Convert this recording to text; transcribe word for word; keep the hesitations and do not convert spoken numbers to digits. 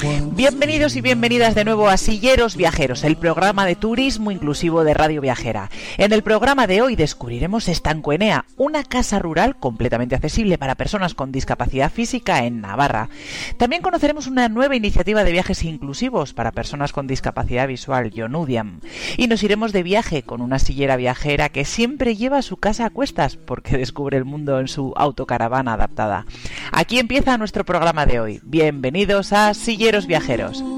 Bienvenidos y bienvenidas de nuevo a Silleros Viajeros, el programa de turismo inclusivo de Radio Viajera. En el programa de hoy descubriremos Estancuenea, una casa rural completamente accesible para personas con discapacidad física en Navarra. También conoceremos una nueva iniciativa de viajes inclusivos para personas con discapacidad visual, Yonudiam. Y nos iremos de viaje con una sillera viajera que siempre lleva su casa a cuestas porque descubre el mundo en su autocaravana adaptada. Aquí empieza nuestro programa de hoy. Bienvenidos a Silleros Viajeros.